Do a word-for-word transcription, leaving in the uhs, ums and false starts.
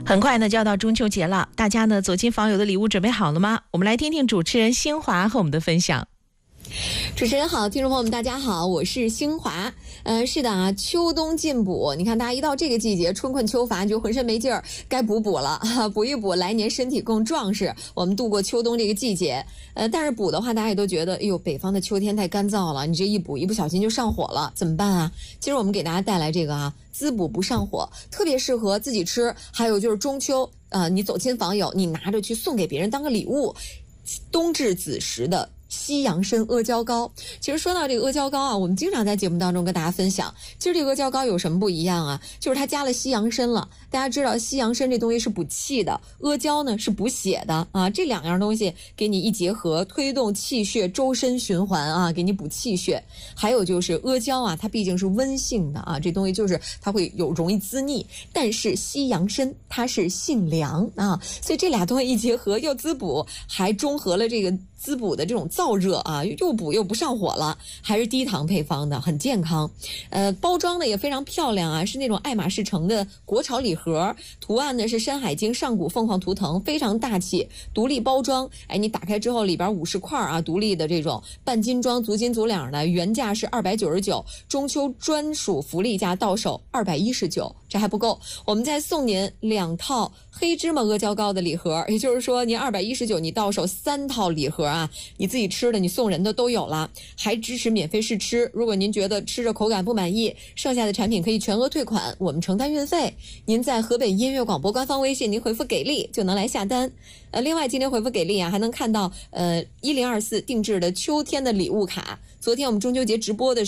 很快呢就要到中秋节了，大家呢走亲访友的礼物准备好了吗？我们来听听主持人星华和我们的分享。 主持人好，听众朋友们大家好，我是星华。呃，是的啊，秋冬进补，你看大家一到这个季节，春困秋乏，就浑身没劲儿，该补补了，哈，补一补，来年身体更壮实，我们度过秋冬这个季节。呃，但是补的话，大家也都觉得，哎呦，北方的秋天太干燥了，你这一补，一不小心就上火了，怎么办啊？今儿我们给大家带来这个啊，滋补不上火，特别适合自己吃，还有就是中秋，呃，你走亲访友，你拿着去送给别人当个礼物，冬至子时的西洋参阿胶糕。其实说到这个阿胶糕啊，我们经常在节目当中跟大家分享，其实这个阿胶糕有什么不一样啊？就是它加了西洋参了。大家知道西洋参这东西是补气的，阿胶呢是补血的啊，这两样东西给你一结合，推动气血周身循环啊，给你补气血。还有就是阿胶啊，它毕竟是温性的啊，这东西就是它会有容易滋腻，但是西洋参它是性凉啊，所以这俩东西一结合，又滋补，还中和了这个滋补的这种燥热啊，又补又不上火了，还是低糖配方的，很健康。呃，包装的也非常漂亮啊，是那种爱马仕城的国潮礼盒，图案呢是山海经、上古凤凰图腾，非常大气，独立包装。哎，你打开之后里边五十块啊，独立的这种半斤装、足斤足两的，原价是二百九十九，中秋专属福利价到手二百一十九。这还不够，我们再送您两套黑芝麻阿胶糕的礼盒，也就是说您二百一十九，你到手三套礼盒啊，你自己吃的你送人的都有了，还支持免费试吃。如果您觉得吃着口感不满意，剩下的产品可以全额退款，我们承担运费。您在河北音乐广播官方微信您回复给力就能来下单。呃，另外今天回复给力啊，还能看到呃一零二四定制的秋天的礼物卡。昨天我们中秋节直播的